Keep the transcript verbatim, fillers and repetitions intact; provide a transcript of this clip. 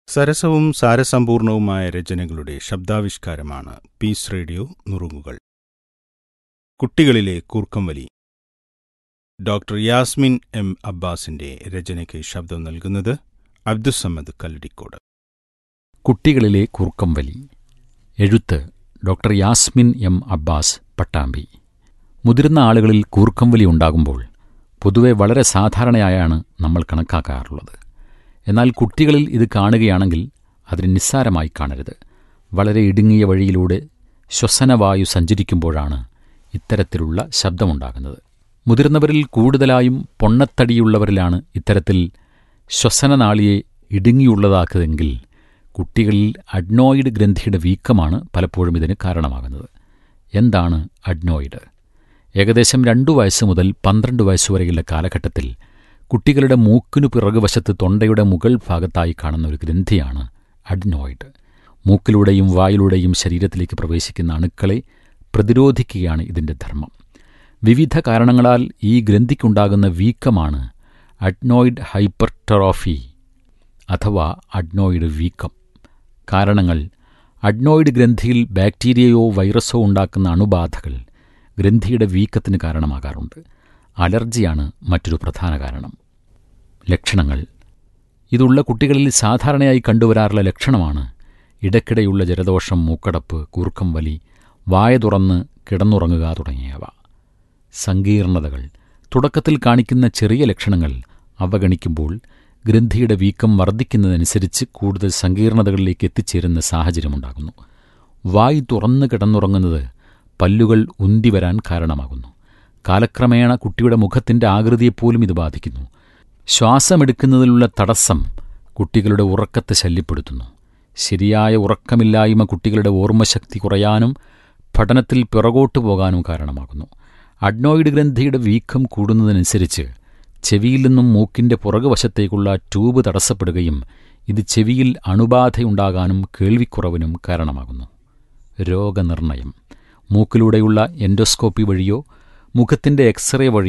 സരസവും സാരസമ്പൂർണവുമായ രചനകളുടെ ശബ്ദാവിഷ്കാരമാണ് piece radio നുറുങ്ങുകൾ. കുട്ടികളിലെ കൂർക്കംവലി. Doctor Yasmin M അബ്ബാസിന്റെ രചനയ്ക്ക് ശബ്ദം നൽകുന്നത് അബ്ദുസ്സമദ് കല്ലടിക്കോട്. കുട്ടികളിലെ കൂർക്കംവലി. എഴുത്ത് doctor Yasmin M Abbas, Pattambi. മുതിർന്ന ആളുകളിൽ കൂർക്കംവലി ഉണ്ടാകുമ്പോൾ പൊതുവെ വളരെ സാധാരണയായാണ് നമ്മൾ കണക്കാക്കാറുള്ളത്. എന്നാൽ കുട്ടികളിൽ ഇത് കാണുകയാണെങ്കിൽ അതിന് നിസ്സാരമായി കാണരുത്. വളരെ ഇടുങ്ങിയ വഴിയിലൂടെ ശ്വസനവായു സഞ്ചരിക്കുമ്പോഴാണ് ഇത്തരത്തിലുള്ള ശബ്ദമുണ്ടാകുന്നത്. മുതിർന്നവരിൽ കൂടുതലായും പൊണ്ണത്തടിയുള്ളവരിലാണ് ഇത്തരത്തിൽ ശ്വസനനാളിയെ ഇടുങ്ങിയുള്ളതാക്കുന്നതെങ്കിൽ കുട്ടികളിൽ അഡ്നോയിഡ് ഗ്രന്ഥിയുടെ വീക്കമാണ് പലപ്പോഴും ഇതിന് കാരണമാകുന്നത്. എന്താണ് അഡ്നോയിഡ്? ഏകദേശം രണ്ടു വയസ്സ് മുതൽ പന്ത്രണ്ട് വയസ്സുവരെയുള്ള കാലഘട്ടത്തിൽ കുട്ടികളുടെ മൂക്കിനു പിറകുവശത്ത് തൊണ്ടയുടെ മുകൾ ഭാഗത്തായി കാണുന്ന ഒരു ഗ്രന്ഥിയാണ് അഡ്നോയിഡ്. മൂക്കിലൂടെയും വായിലൂടെയും ശരീരത്തിലേക്ക് പ്രവേശിക്കുന്ന അണുക്കളെ പ്രതിരോധിക്കുകയാണ് ഇതിൻ്റെ ധർമ്മം. വിവിധ കാരണങ്ങളാൽ ഈ ഗ്രന്ഥിക്കുണ്ടാകുന്ന വീക്കമാണ് അഡ്നോയിഡ് ഹൈപ്പർട്രോഫി അഥവാ അഡ്നോയിഡ് വീക്കം. കാരണങ്ങൾ: അഡ്നോയിഡ് ഗ്രന്ഥിയിൽ ബാക്ടീരിയയോ വൈറസോ ഉണ്ടാക്കുന്ന അണുബാധകൾ ഗ്രന്ഥിയുടെ വീക്കത്തിന് കാരണമാകാറുണ്ട്. അലർജിയാണ് മറ്റൊരു പ്രധാന കാരണം. ലക്ഷണങ്ങൾ: ഇതുള്ള കുട്ടികളിൽ സാധാരണയായി കണ്ടുവരാറുള്ള ലക്ഷണമാണ് ഇടയ്ക്കിടെയുള്ള ജലദോഷം, മൂക്കടപ്പ്, കൂർക്കംവലി, വായ തുറന്ന് കിടന്നുറങ്ങുക തുടങ്ങിയവ. സങ്കീർണതകൾ: തുടക്കത്തിൽ കാണിക്കുന്ന ചെറിയ ലക്ഷണങ്ങൾ അവഗണിക്കുമ്പോൾ ഗ്രന്ഥിയുടെ വീക്കം വർദ്ധിക്കുന്നതനുസരിച്ച് കൂടുതൽ സങ്കീർണതകളിലേക്ക് എത്തിച്ചേരുന്ന സാഹചര്യമുണ്ടാകുന്നു. വായ് തുറന്ന് കിടന്നുറങ്ങുന്നത് പല്ലുകൾ ഉന്തിവരാൻ കാരണമാകുന്നു. കാലക്രമേണ കുട്ടിയുടെ മുഖത്തിൻ്റെ ആകൃതിയെപ്പോലും ഇത് ബാധിക്കുന്നു. ശ്വാസമെടുക്കുന്നതിലുള്ള തടസ്സം കുട്ടികളുടെ ഉറക്കത്തെ ശല്യപ്പെടുത്തുന്നു. ശരിയായ ഉറക്കമില്ലായ്മ കുട്ടികളുടെ ഓർമ്മശക്തി കുറയാനും പഠനത്തിൽ പിറകോട്ടു പോകാനും കാരണമാകുന്നു. അഡ്നോയിഡ് ഗ്രന്ഥിയുടെ വീക്കം കൂടുന്നതിനനുസരിച്ച് ചെവിയിൽ നിന്നും മൂക്കിൻ്റെ പുറകുവശത്തേക്കുള്ള ട്യൂബ് തടസ്സപ്പെടുകയും ഇത് ചെവിയിൽ അണുബാധയുണ്ടാകാനും കേൾവിക്കുറവിനും കാരണമാകുന്നു. രോഗനിർണയം: മൂക്കിലൂടെയുള്ള എൻഡോസ്കോപ്പി വഴിയോ മുഖത്തിൻ്റെ എക്സ്റേ വഴി